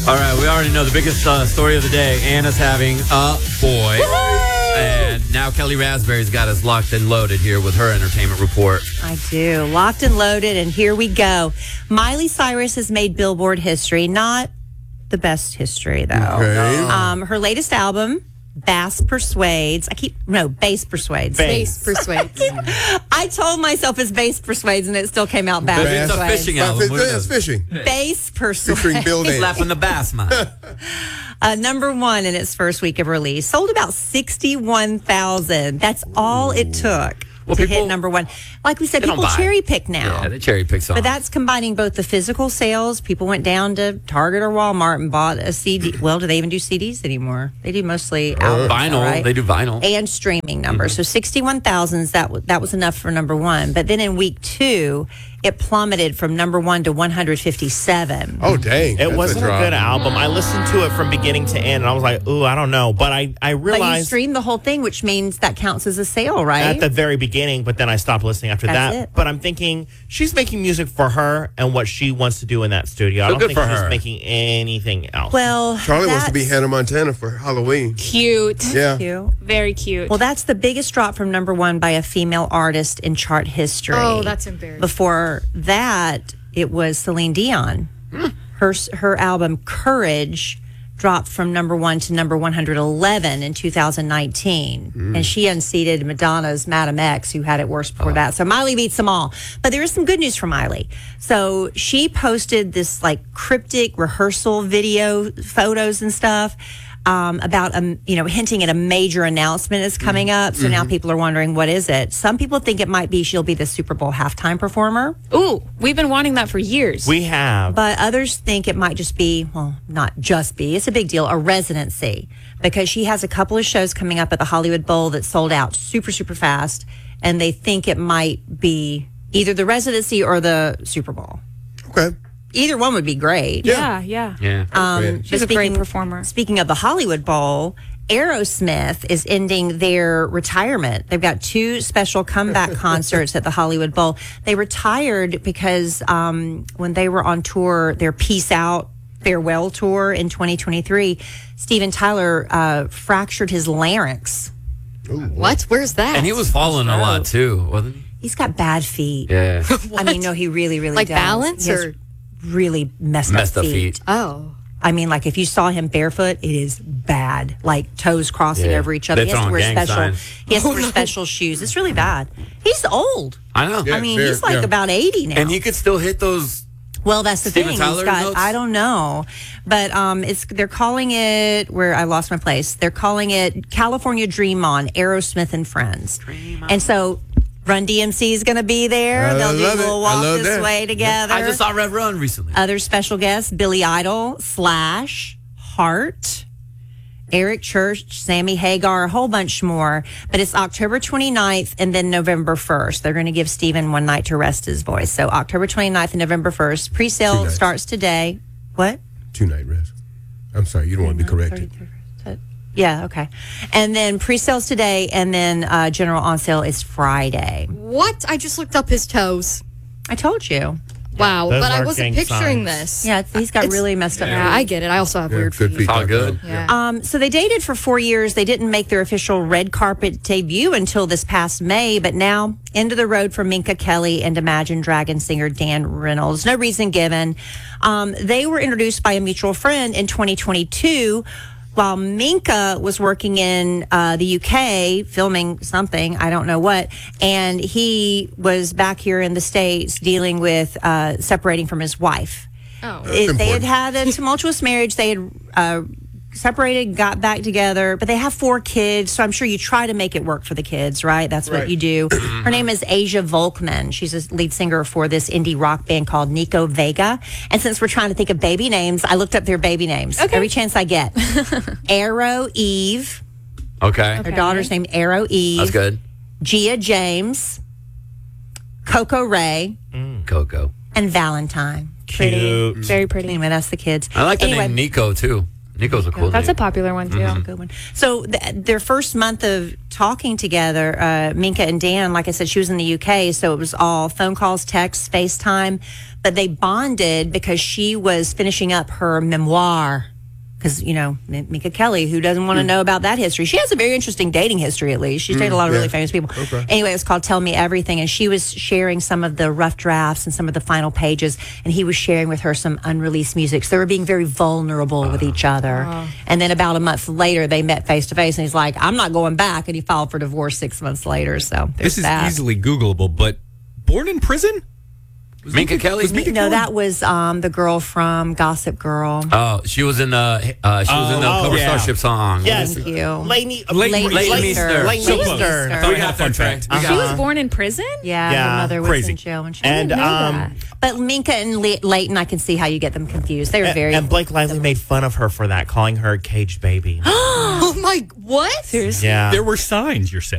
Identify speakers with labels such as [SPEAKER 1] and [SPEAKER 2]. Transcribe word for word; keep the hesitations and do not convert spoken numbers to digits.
[SPEAKER 1] All right, we already know the biggest uh, story of the day. Anna's having a boy. And now Kelly Raspberry's got us locked and loaded here with her entertainment report.
[SPEAKER 2] I do. Locked and loaded, and here we go. Miley Cyrus has made Billboard history. Not the best history, though.
[SPEAKER 3] Okay.
[SPEAKER 2] Um, her latest album, Bass Persuades. I keep, no, Bass Persuades.
[SPEAKER 4] Bass Persuades.
[SPEAKER 2] I told myself it's Bass Persuades, and it still came out Bass
[SPEAKER 1] Maybe it's a
[SPEAKER 2] Persuades.
[SPEAKER 1] fishing album. What is
[SPEAKER 3] It's
[SPEAKER 1] it?
[SPEAKER 3] fishing.
[SPEAKER 2] Bass Persuades.
[SPEAKER 3] Featuring Bill Dance.
[SPEAKER 1] Slapping the bass, man.
[SPEAKER 2] Uh, number one in its first week of release. Sold about sixty-one thousand. That's all it took
[SPEAKER 1] Well,
[SPEAKER 2] to
[SPEAKER 1] people-
[SPEAKER 2] hit number one. Like we said,
[SPEAKER 1] They don't
[SPEAKER 2] people
[SPEAKER 1] buy.
[SPEAKER 2] cherry pick now.
[SPEAKER 1] Yeah, they cherry pick songs.
[SPEAKER 2] But that's combining both the physical sales. People went down to Target or Walmart and bought a C D. Well, do they even do C Ds anymore? They do mostly albums,
[SPEAKER 1] vinyl.
[SPEAKER 2] right?
[SPEAKER 1] They do vinyl.
[SPEAKER 2] And streaming numbers.
[SPEAKER 1] Mm-hmm.
[SPEAKER 2] So sixty-one thousand, that, w- that was enough for number one. But then in week two, it plummeted from number one to one hundred fifty-seven.
[SPEAKER 3] Oh, dang.
[SPEAKER 5] It
[SPEAKER 3] That's
[SPEAKER 5] wasn't a,
[SPEAKER 3] drop.
[SPEAKER 5] good album. I listened to it from beginning to end, and I was like, ooh, I don't know. But I, I
[SPEAKER 2] But you
[SPEAKER 5] realized
[SPEAKER 2] streamed the whole thing, which means that counts as a sale, right?
[SPEAKER 5] at the very beginning, but then I stopped listening after
[SPEAKER 2] That's
[SPEAKER 5] that.
[SPEAKER 2] it.
[SPEAKER 5] But I'm thinking she's making music for her and what she wants to do in that studio. I
[SPEAKER 1] So
[SPEAKER 5] don't
[SPEAKER 1] good
[SPEAKER 5] think
[SPEAKER 1] for
[SPEAKER 5] she's
[SPEAKER 1] her.
[SPEAKER 5] making anything else.
[SPEAKER 2] Well,
[SPEAKER 3] Charlie wants to be
[SPEAKER 2] that's
[SPEAKER 3] Hannah Montana for Halloween.
[SPEAKER 4] Cute.
[SPEAKER 3] Yeah.
[SPEAKER 2] cute.
[SPEAKER 4] Very cute.
[SPEAKER 2] Well, that's the biggest drop from number one by a female artist in chart history.
[SPEAKER 4] Oh, that's embarrassing.
[SPEAKER 2] Before that, it was Celine Dion. Her her album Courage dropped from number one to number one hundred eleven in two thousand nineteen. And she unseated Madonna's Madam X, who had it worse before that. So Miley beats them all. But there is some good news for Miley. So she posted this like cryptic rehearsal video photos and stuff. Um, about um, you know, hinting at a major announcement is coming up. So now people are wondering, what is it? Some people think it might be she'll be the Super Bowl halftime performer,
[SPEAKER 4] Ooh, we've been wanting that for years.
[SPEAKER 5] we have.
[SPEAKER 2] but others think it might just be, well, not just be. It's a big deal, a residency, because she has a couple of shows coming up at the Hollywood Bowl that sold out super, super fast, and they think it might be either the residency or the Super Bowl.
[SPEAKER 3] Okay.
[SPEAKER 2] Either one would be great.
[SPEAKER 4] yeah, yeah.
[SPEAKER 1] Yeah.
[SPEAKER 2] Um,
[SPEAKER 4] She's
[SPEAKER 2] but
[SPEAKER 4] a great
[SPEAKER 2] speaking-
[SPEAKER 4] performer.
[SPEAKER 2] Speaking of the Hollywood Bowl, Aerosmith is ending their retirement. They've got two special comeback concerts at the Hollywood Bowl. They retired because um, when they were on tour, their Peace Out farewell tour in twenty twenty-three, Steven Tyler uh, fractured his larynx.
[SPEAKER 4] What? Where's that?
[SPEAKER 1] And he was falling a lot, too, wasn't he?
[SPEAKER 2] He's got bad feet.
[SPEAKER 1] Yeah.
[SPEAKER 2] I mean, no, he really, really
[SPEAKER 4] Like
[SPEAKER 2] does.
[SPEAKER 4] balance
[SPEAKER 2] He has
[SPEAKER 4] or-
[SPEAKER 2] really messed,
[SPEAKER 1] Messed
[SPEAKER 2] up
[SPEAKER 1] up
[SPEAKER 2] feet.
[SPEAKER 1] feet.
[SPEAKER 4] Oh.
[SPEAKER 2] I mean, like if you saw him barefoot, it is bad. Like toes crossing
[SPEAKER 1] Yeah.
[SPEAKER 2] over each other.
[SPEAKER 1] They
[SPEAKER 2] He has to
[SPEAKER 1] throwing
[SPEAKER 2] wear
[SPEAKER 1] gang
[SPEAKER 2] special.
[SPEAKER 1] signs.
[SPEAKER 2] He has to wear special shoes. It's really bad. He's old.
[SPEAKER 1] I know.
[SPEAKER 3] Yeah.
[SPEAKER 2] I mean,
[SPEAKER 3] very-
[SPEAKER 2] he's like
[SPEAKER 3] yeah.
[SPEAKER 2] about eighty now.
[SPEAKER 1] And he could still hit those.
[SPEAKER 2] well, that's the
[SPEAKER 1] Steven
[SPEAKER 2] thing.
[SPEAKER 1] Tyler
[SPEAKER 2] He's got,
[SPEAKER 1] notes?
[SPEAKER 2] I don't know, but um, it's they're calling it where I lost my place. They're calling it California Dream On, Aerosmith and Friends. And so Run D M C is going to be there.
[SPEAKER 3] I
[SPEAKER 2] They'll do a
[SPEAKER 3] love it.
[SPEAKER 2] little
[SPEAKER 3] I
[SPEAKER 2] walk
[SPEAKER 3] love
[SPEAKER 2] this
[SPEAKER 3] that.
[SPEAKER 2] way together.
[SPEAKER 1] I just saw Rev Run recently.
[SPEAKER 2] Other special guests, Billy Idol, Slash, Heart, Eric Church, Sammy Hagar, a whole bunch more. But it's October twenty-ninth and then November first. They're going to give Steven one night to rest his voice. So October twenty-ninth and November first.
[SPEAKER 3] Two
[SPEAKER 2] Pre-sale
[SPEAKER 3] nights.
[SPEAKER 2] starts today. What?
[SPEAKER 3] Two night rest. I'm sorry. You don't want to be corrected.
[SPEAKER 2] Yeah, okay. And then pre-sales today, and then uh, general on sale is Friday.
[SPEAKER 4] What? I just looked up his toes.
[SPEAKER 2] I told you.
[SPEAKER 4] Wow.
[SPEAKER 5] Those
[SPEAKER 4] but I
[SPEAKER 5] are
[SPEAKER 4] wasn't
[SPEAKER 5] gang
[SPEAKER 4] picturing
[SPEAKER 5] signs.
[SPEAKER 4] this.
[SPEAKER 2] Yeah, it's, he's got
[SPEAKER 4] It's-
[SPEAKER 2] really messed up.
[SPEAKER 4] Yeah, I get it. I also have
[SPEAKER 3] Yeah,
[SPEAKER 4] weird
[SPEAKER 3] good
[SPEAKER 4] feet.
[SPEAKER 3] feet.
[SPEAKER 1] All good.
[SPEAKER 4] Yeah.
[SPEAKER 2] Um, so they dated for four years. They didn't make their official red carpet debut until this past May, but now end of the road for Minka Kelly and Imagine Dragon singer Dan Reynolds. No reason given. Um, they were introduced by a mutual friend in twenty twenty-two. While Minka was working in uh, the U K filming something, I don't know what, and he was back here in the States dealing with uh, separating from his wife.
[SPEAKER 4] Oh.
[SPEAKER 2] It, they had
[SPEAKER 3] important.
[SPEAKER 2] had a tumultuous marriage. They had uh, separated, got back together, but they have four kids. So I'm sure you try to make it work for the kids, right? That's what
[SPEAKER 3] Right.
[SPEAKER 2] you do. Her name is Asia Volkman. She's a lead singer for this indie rock band called Nico Vega. And since we're trying to think of baby names, I looked up their baby names
[SPEAKER 4] Okay.
[SPEAKER 2] every chance I get. Arrow Eve.
[SPEAKER 1] Okay.
[SPEAKER 2] Her daughter's named Arrow Eve.
[SPEAKER 1] That's good.
[SPEAKER 2] Gia James. Coco Ray.
[SPEAKER 1] Coco.
[SPEAKER 2] And Valentine.
[SPEAKER 5] Cute.
[SPEAKER 4] Very pretty.
[SPEAKER 2] Anyway, that's the kids.
[SPEAKER 1] I like the
[SPEAKER 2] anyway,
[SPEAKER 1] name Nico, too. Nico's a cool
[SPEAKER 4] That's
[SPEAKER 1] name.
[SPEAKER 4] a popular one too.
[SPEAKER 1] Mm-hmm.
[SPEAKER 2] Good one. So th- their first month of talking together, uh, Minka and Dan, like I said, she was in the U K, so it was all phone calls, texts, FaceTime. But they bonded because she was finishing up her memoir. Because, you know, M- Minka Kelly, who doesn't want to know about that history? She has a very interesting dating history, at least. She's dated a lot of
[SPEAKER 3] yeah.
[SPEAKER 2] really famous people.
[SPEAKER 3] Okay.
[SPEAKER 2] Anyway, it was called Tell Me Everything. And she was sharing some of the rough drafts and some of the final pages. And he was sharing with her some unreleased music. So they were being very vulnerable with each other. And then about a month later, they met face to face. And he's like, I'm not going back. And he filed for divorce six months later. So there's
[SPEAKER 6] This is
[SPEAKER 2] that.
[SPEAKER 6] easily Googleable, but born in prison? Was
[SPEAKER 1] Minka Kelly?
[SPEAKER 6] Was Minka
[SPEAKER 2] No,
[SPEAKER 6] Kelly?
[SPEAKER 2] that was um, the girl from Gossip Girl.
[SPEAKER 1] Oh, she was in the uh, she was in the
[SPEAKER 5] Oh,
[SPEAKER 1] Cobra
[SPEAKER 6] yeah.
[SPEAKER 1] Starship song.
[SPEAKER 5] Yes.
[SPEAKER 2] Thank you.
[SPEAKER 5] Lainey,
[SPEAKER 6] Leighton-
[SPEAKER 1] Leighton Meester.
[SPEAKER 5] Leighton
[SPEAKER 6] So
[SPEAKER 5] Meester.
[SPEAKER 6] close.
[SPEAKER 2] Meester.
[SPEAKER 6] Thought
[SPEAKER 1] We
[SPEAKER 6] I had
[SPEAKER 1] got
[SPEAKER 6] fun
[SPEAKER 1] there, Trey.
[SPEAKER 6] fact.
[SPEAKER 1] We
[SPEAKER 4] She
[SPEAKER 1] got
[SPEAKER 4] was
[SPEAKER 1] it.
[SPEAKER 4] born in prison?
[SPEAKER 2] Yeah,
[SPEAKER 5] Yeah.
[SPEAKER 2] her mother was
[SPEAKER 6] Crazy.
[SPEAKER 2] in jail when she
[SPEAKER 5] And
[SPEAKER 2] was
[SPEAKER 5] um,
[SPEAKER 2] But Minka and Le- Leighton, I can see how you get them confused. They were very.
[SPEAKER 5] and Blake Lively made fun of her for that, calling her a caged baby.
[SPEAKER 4] Oh my, what?
[SPEAKER 2] Seriously?
[SPEAKER 5] Yeah.
[SPEAKER 6] There were signs, you're saying.